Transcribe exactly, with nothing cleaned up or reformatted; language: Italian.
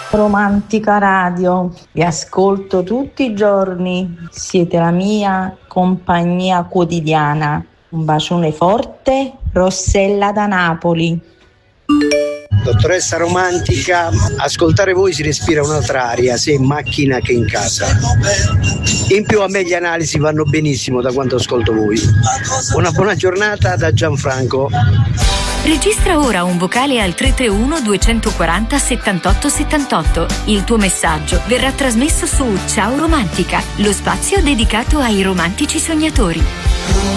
Romantica Radio, vi ascolto tutti i giorni, siete la mia compagnia quotidiana. Un bacione forte, Rossella da Napoli. Dottoressa Romantica, ascoltare voi si respira un'altra aria, sia in macchina che in casa. In più a me le analisi vanno benissimo da quando ascolto voi. Una buona giornata da Gianfranco. Registra ora un vocale al tre tre uno due quattro zero settantotto settantotto. Il tuo messaggio verrà trasmesso su Ciao Romantica, lo spazio dedicato ai romantici sognatori.